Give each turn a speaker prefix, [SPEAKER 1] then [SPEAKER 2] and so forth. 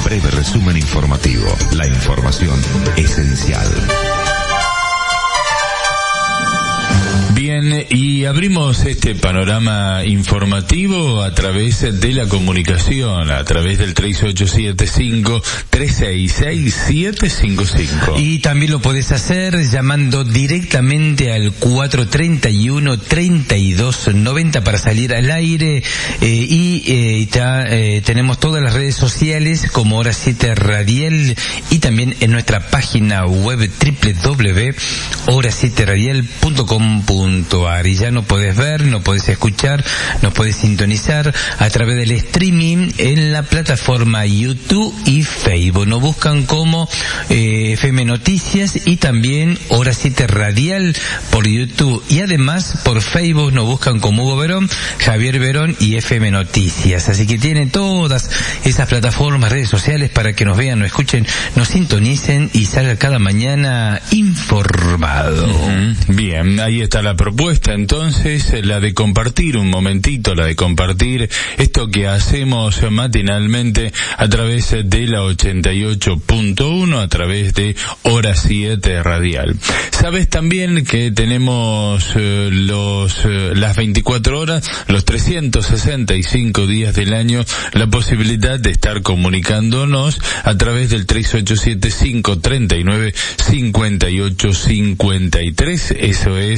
[SPEAKER 1] breve resumen informativo. La información esencial.
[SPEAKER 2] Bien, y abrimos este panorama informativo a través de la comunicación, a través del 3875-366-755.
[SPEAKER 3] Y también lo podés hacer llamando directamente al 431-3290 para salir al aire, tenemos todas las redes sociales como Hora 7 Radial y también en nuestra página web www.hora7radial.com.ar. Y ya nos podés ver, nos podés escuchar, nos podés sintonizar a través del streaming en la plataforma YouTube y Facebook. Nos buscan como FM Noticias y también Hora 7 Radial por YouTube. Y además por Facebook nos buscan como Hugo Verón, Javier Verón y FM Noticias. Así que tienen todas esas plataformas, redes sociales para que nos vean, nos escuchen, nos sintonicen y salga cada mañana informado.
[SPEAKER 2] Bien, ahí está la propuesta entonces, la de compartir un momentito, la de compartir esto que hacemos matinalmente a través de la 88.1, a través de Hora 7 Radial. Sabes también que tenemos las 24 horas, los 365 días del año, la posibilidad de estar comunicándonos a través del 3875-39-58-53. Eso es